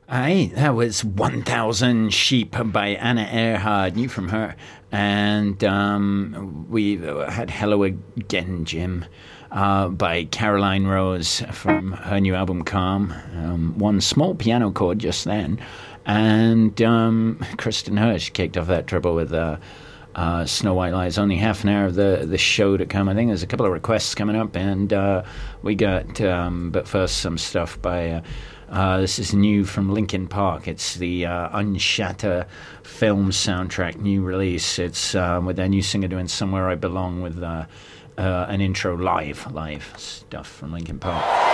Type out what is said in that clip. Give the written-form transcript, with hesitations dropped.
Aye, that was 1,000 Sheep by Anna Earhart, new from her. And we had Hello Again, Jim, by Caroline Rose from her new album Calm. One small piano chord just then. And Kristen Hirsch kicked off that trouble with Snow White Lies. Only half an hour of the show to come. I think there's a couple of requests coming up, and we got, but first, some stuff by, this is new from Linkin Park. It's the Unshatter film soundtrack, new release. It's with their new singer doing Somewhere I Belong with an intro live stuff from Linkin Park.